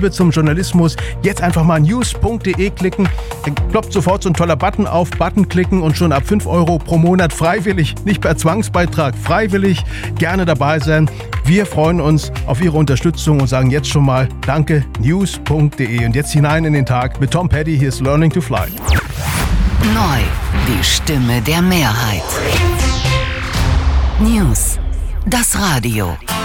zum Journalismus. Jetzt einfach mal news.de klicken. Dann ploppt sofort so ein toller Button auf. Button klicken und schon ab 5 Euro pro Monat freiwillig, nicht per Zwangsbeitrag, freiwillig gerne dabei sein. Wir freuen uns auf Ihre Unterstützung und sagen jetzt schon mal Danke, news.de. Und jetzt hinein in den Tag mit Tom Petty. Hier ist Learning to Fly. Neu, die Stimme der Mehrheit. News, das Radio.